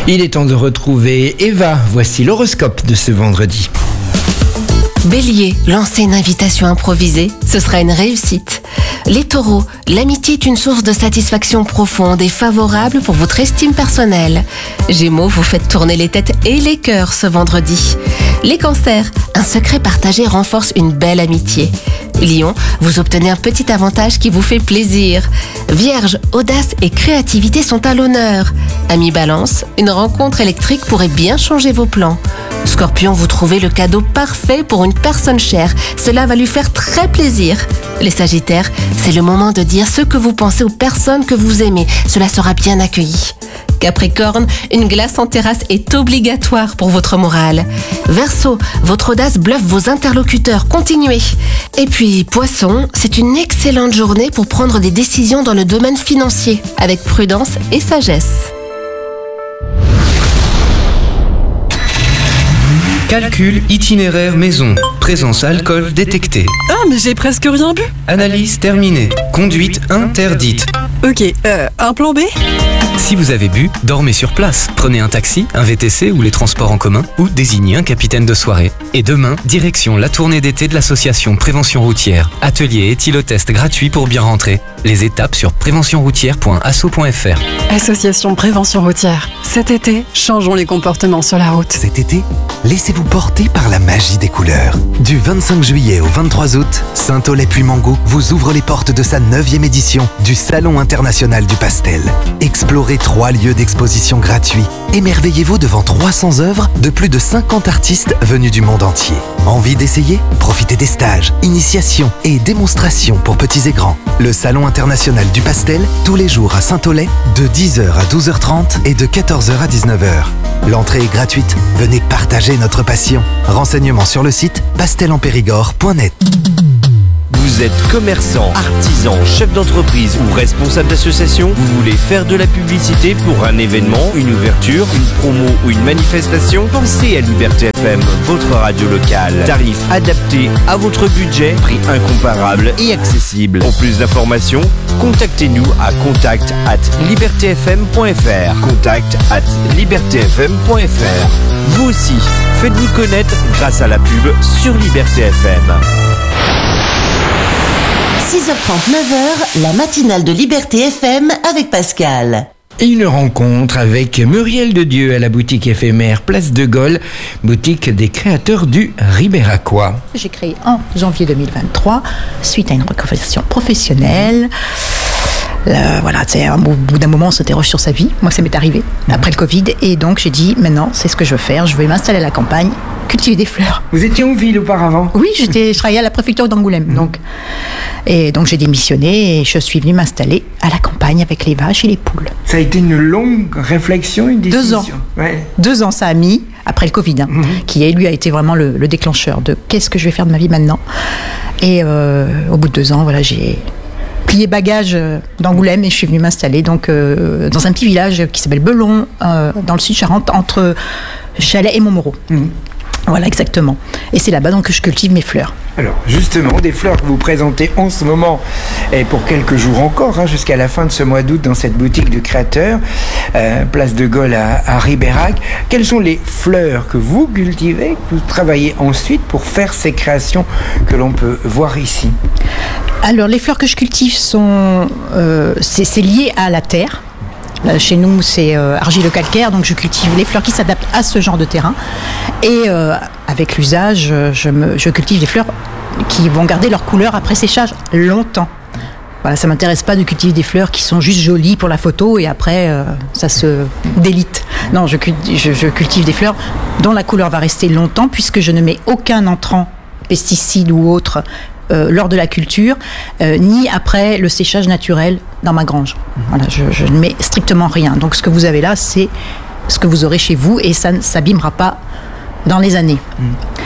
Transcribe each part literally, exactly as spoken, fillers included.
Il est temps de retrouver Eva. Voici l'horoscope de ce vendredi. Bélier, lancez une invitation improvisée, ce sera une réussite. Les taureaux, l'amitié est une source de satisfaction profonde et favorable pour votre estime personnelle. Gémeaux, vous faites tourner les têtes et les cœurs ce vendredi. Les cancers, un secret partagé renforce une belle amitié. Lion, vous obtenez un petit avantage qui vous fait plaisir. Vierge, audace et créativité sont à l'honneur. Amis Balance, une rencontre électrique pourrait bien changer vos plans. Scorpion, vous trouvez le cadeau parfait pour une personne chère. Cela va lui faire très plaisir. Les Sagittaires, c'est le moment de dire ce que vous pensez aux personnes que vous aimez. Cela sera bien accueilli. Capricorne, une glace en terrasse est obligatoire pour votre morale. Verseau, votre audace bluffe vos interlocuteurs. Continuez. Et puis, Poisson, c'est une excellente journée pour prendre des décisions dans le domaine financier, avec prudence et sagesse. Calcul itinéraire maison. Présence alcool détectée. Ah, mais j'ai presque rien bu. Analyse terminée. Conduite interdite. Ok, euh, un plan B ? Si vous avez bu, dormez sur place. Prenez un taxi, un V T C ou les transports en commun ou désignez un capitaine de soirée. Et demain, direction la tournée d'été de l'association Prévention Routière. Atelier éthylotest gratuit pour bien rentrer. Les étapes sur prévention routière point asso point f r. Association Prévention Routière. Cet été, changeons les comportements sur la route. Cet été, laissez-vous porter par la magie des couleurs. Du vingt-cinq juillet au vingt-trois août, Saint-Aulay-Puymango vous ouvre les portes de sa neuvième édition du Salon international du pastel. Explorez trois lieux d'exposition gratuits. Émerveillez-vous devant trois cents œuvres de plus de cinquante artistes venus du monde entier. Envie d'essayer ? Profitez des stages, initiations et démonstrations pour petits et grands. Le Salon international du pastel, tous les jours à Saint-Aulay, de dix heures à douze heures trente et de quatorze heures à dix-neuf heures. L'entrée est gratuite. Venez partager notre passion. Renseignements sur le site pastel en périgord point net. Vous êtes commerçant, artisan, chef d'entreprise ou responsable d'association, vous voulez faire de la publicité pour un événement, une ouverture, une promo ou une manifestation? Pensez à Liberté F M, votre radio locale. Tarif adapté à votre budget, prix incomparable et accessible. Pour plus d'informations, contactez-nous à contact arobase liberté f m point f r. contact arobase liberté f m point f r. Vous aussi, faites-vous connaître grâce à la pub sur Liberté F M. six heures trente, neuf heures, la matinale de Liberté F M avec Pascal. Et une rencontre avec Muriel de Dieu à la boutique éphémère Place de Gaulle, boutique des créateurs du Ribéracois. J'ai créé en janvier deux mille vingt-trois, suite à une reconversion professionnelle. Euh, voilà, c'est au bout d'un moment on s'interroge sur sa vie. Moi ça m'est arrivé après le Covid et donc j'ai dit maintenant c'est ce que je veux faire, je vais m'installer à la campagne, cultiver des fleurs. Vous étiez en ville auparavant? Oui, j'étais, je travaillais à la préfecture d'Angoulême, mmh. donc et donc j'ai démissionné et je suis venue m'installer à la campagne avec les vaches et les poules. Ça a été une longue réflexion, une décision. Deux ans. Ouais. Deux ans ça a mis après le Covid, hein, mmh. qui lui a été vraiment le, le déclencheur de qu'est-ce que je vais faire de ma vie maintenant. Et euh, au bout de deux ans, voilà, j'ai plié bagages d'Angoulême et je suis venue m'installer donc euh, dans un petit village qui s'appelle Belon, euh, dans le sud Charente, entre Chalais et Montmoreau. Mmh. Voilà, exactement. Et c'est là-bas donc que je cultive mes fleurs. Alors, justement, des fleurs que vous présentez en ce moment, et pour quelques jours encore, hein, jusqu'à la fin de ce mois d'août, dans cette boutique du créateur, euh, Place de Gaulle à, à Ribérac. Quelles sont les fleurs que vous cultivez, que vous travaillez ensuite pour faire ces créations que l'on peut voir ici? Alors, les fleurs que je cultive sont... Euh, c'est, c'est lié à la terre. Chez nous, c'est euh, argilo-calcaire, donc je cultive les fleurs qui s'adaptent à ce genre de terrain. Et euh, avec l'usage, je, me, je cultive des fleurs qui vont garder leur couleur après séchage longtemps. Voilà, ça ne m'intéresse pas de cultiver des fleurs qui sont juste jolies pour la photo et après, euh, ça se délite. Non, je, je, je cultive des fleurs dont la couleur va rester longtemps puisque je ne mets aucun entrant, pesticide ou autre, Euh, lors de la culture, euh, ni après le séchage naturel dans ma grange. Voilà, je, je ne mets strictement rien. Donc ce que vous avez là, c'est ce que vous aurez chez vous et ça ne s'abîmera pas dans les années. Mmh.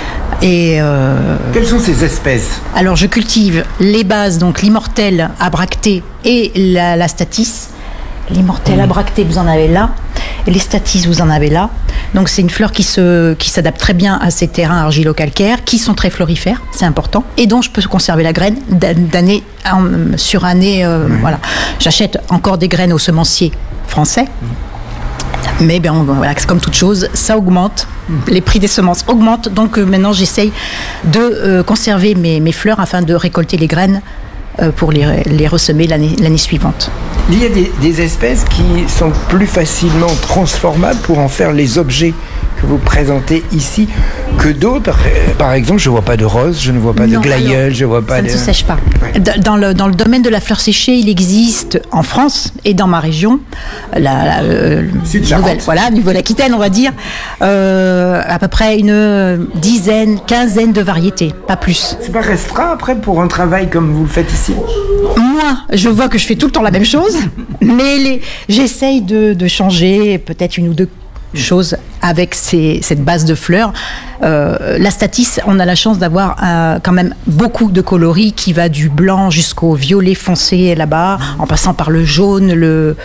Et euh, quelles sont ces espèces? Alors je cultive les bases, donc l'immortelle abractée et la, la statis. L'immortelle mmh. abractée, vous en avez là. Et les statis, vous en avez là. Donc c'est une fleur qui, se, qui s'adapte très bien à ces terrains argilo-calcaires, qui sont très florifères, c'est important, et dont je peux conserver la graine d'année en, sur année. Euh, mmh. Voilà. J'achète encore des graines aux semenciers français. Mmh. Mais ben, voilà, c'est comme toute chose, ça augmente, les prix des semences augmentent, donc euh, maintenant j'essaye de euh, conserver mes, mes fleurs afin de récolter les graines euh, pour les, les ressemer l'année, l'année suivante. Il y a des, des espèces qui sont plus facilement transformables pour en faire les objets que vous présentez ici que d'autres. Par exemple, je ne vois pas de rose, je ne vois pas non, de glaïeul, je ne vois pas ça de... Ça ne se sèche pas. Ouais. Dans le, dans le domaine de la fleur séchée, il existe en France et dans ma région, la, la euh, nouvelle, voilà, Nouvelle-Aquitaine, on va dire, euh, à peu près une dizaine, quinzaine de variétés, pas plus. C'est pas restreint après pour un travail comme vous le faites ici? Moi, je vois que je fais tout le temps la même chose, mais les, j'essaye de, de changer peut-être une ou deux choses avec ces, cette base de fleurs. Euh, la Statis, on a la chance d'avoir euh, quand même beaucoup de coloris qui va du blanc jusqu'au violet foncé là-bas, en passant par le jaune, le,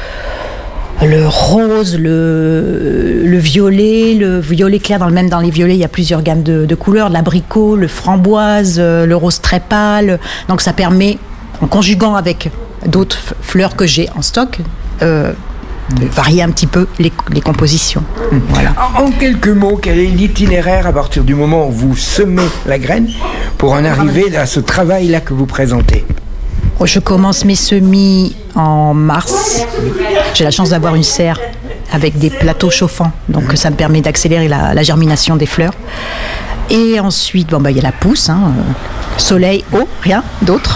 le rose, le, le violet, le violet clair. Dans le même dans les violets, il y a plusieurs gammes de, de couleurs, l'abricot, le framboise, le rose très pâle. Donc ça permet, en conjuguant avec d'autres f- fleurs que j'ai en stock, euh, de varier un petit peu les, les compositions. Voilà. En, en quelques mots, quel est l'itinéraire à partir du moment où vous semez la graine pour en arriver à ce travail-là que vous présentez? Je commence mes semis en mars. J'ai la chance d'avoir une serre avec des plateaux chauffants, donc ça me permet d'accélérer la, la germination des fleurs. Et ensuite, bon, bah, il y a la pousse, hein, soleil, eau, rien d'autre.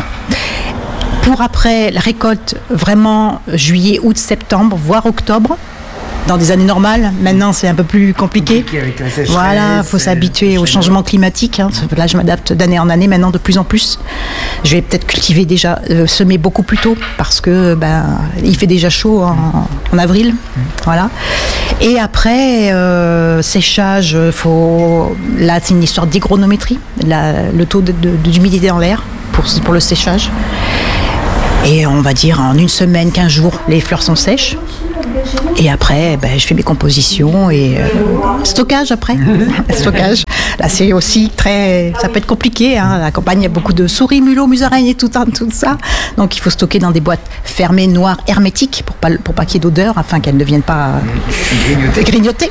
Pour après la récolte, vraiment juillet, août, septembre, voire octobre, dans des années normales. Maintenant, c'est un peu plus compliqué. compliqué avec la sécheresse, voilà, il faut s'habituer au changement climatique. Hein. Là, je m'adapte d'année en année maintenant de plus en plus. Je vais peut-être cultiver déjà, euh, semer beaucoup plus tôt parce que ben, il fait déjà chaud en, en avril. Mmh. Voilà. Et après, euh, séchage, faut... là, c'est une histoire d'hygronométrie, la, le taux de, de, d'humidité dans l'air pour, pour le séchage. Et on va dire en une semaine, quinze jours, les fleurs sont sèches. Et après, ben, je fais mes compositions et euh, stockage après. stockage. Là, c'est aussi très... Ça peut être compliqué. Hein. À la campagne, il y a beaucoup de souris, mulots, musaraignes et tout, tout ça. Donc, il faut stocker dans des boîtes fermées, noires, hermétiques, pour pas, pour pas qu'il y ait d'odeur, afin qu'elles ne viennent pas grignoter. grignoter.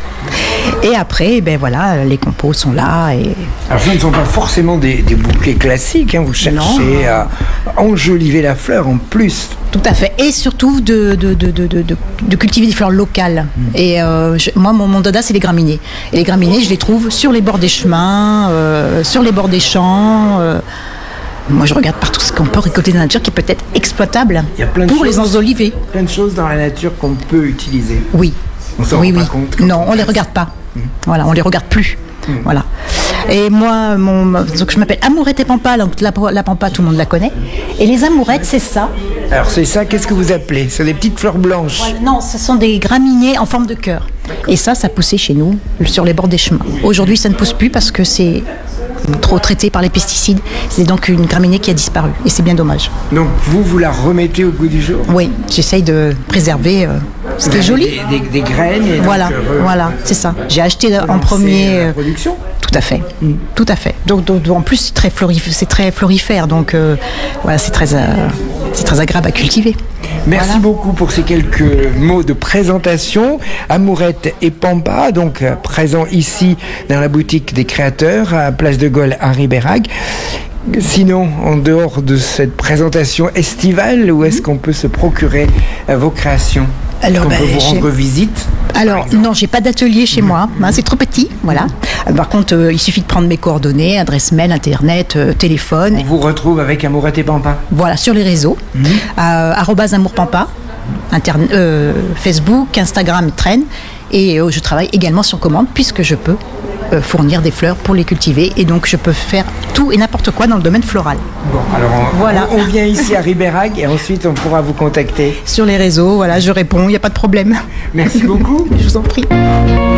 Et après, ben voilà, les compos sont là. Et... Alors, ce ne sont pas forcément des, des bouquets classiques. Hein. Vous cherchez non. à enjoliver la fleur en plus. Tout à fait. Et surtout de, de, de, de, de, de cultiver des fleurs locales. Mmh. Et euh, je, moi, mon, mon dada, c'est les graminées. Et les graminées, je les trouve sur les bords des chemins, euh, sur les bords des champs. Euh, moi, je regarde partout ce qu'on peut récolter dans la nature qui peut être exploitable pour les enjoliver. Plein de choses dans la nature qu'on peut utiliser. Oui. On s'en oui, rend oui. pas compte. Non, on ne les regarde pas. Mmh. Voilà, on les regarde plus. Mmh. Voilà. Et moi, mon, donc je m'appelle Amourette et Pampa. Donc la, la Pampa, tout le monde la connaît. Et les amourettes, c'est ça. Alors c'est ça, qu'est-ce que vous appelez? C'est des petites fleurs blanches? Voilà, non, ce sont des graminées en forme de cœur. Et ça, ça poussait chez nous, sur les bords des chemins. Aujourd'hui, ça ne pousse plus parce que c'est trop traité par les pesticides. C'est donc une graminée qui a disparu. Et c'est bien dommage. Donc vous, vous la remettez au goût du jour? Oui, j'essaye de préserver euh, ce qui est joli. Des, des, des graines et Voilà, donc, euh, voilà, c'est ça. J'ai acheté en premier... La production? Tout à fait, mmh. tout à fait. Donc, donc en plus, c'est très, florif- c'est très florifère, donc euh, voilà, c'est très, euh, c'est très agréable à cultiver. Merci voilà. beaucoup pour ces quelques mots de présentation. Amourette et Pampa, donc euh, présents ici dans la boutique des créateurs à Place de Gaulle à Ribérac. Sinon, en dehors de cette présentation estivale, où est-ce qu'on peut se procurer euh, vos créations? Alors, on bah, peut vous rendre visite? Alors, non, j'ai pas d'atelier chez mmh. moi, hein, c'est trop petit, voilà. Par contre, euh, il suffit de prendre mes coordonnées, adresse mail, internet, euh, téléphone. On vous retrouve avec Amourette et Pampa? Voilà, sur les réseaux, mmh. euh, arobase amourpampa, interne, euh, Facebook, Instagram, traîne. Et euh, je travaille également sur commande, puisque je peux euh, fournir des fleurs pour les cultiver. Et donc, je peux faire tout et n'importe quoi dans le domaine floral. Bon, alors on, voilà. on, on vient ici à Ribérac et ensuite on pourra vous contacter. Sur les réseaux, voilà, je réponds, il n'y a pas de problème. Merci beaucoup. Je vous en prie.